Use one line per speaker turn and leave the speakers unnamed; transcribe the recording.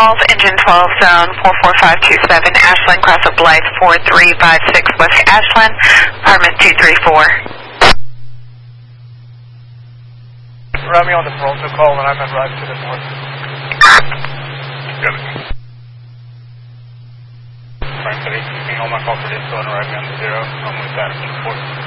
engine 12, zone 44527, Ashland, cross of Blythe 4356 West Ashland, apartment 234.
Romeo on the Toronto call, and I'm on right to the north.
Got it. Frank City, keeping all my call for this, so I'm arriving on the 0, I'm with that, 4.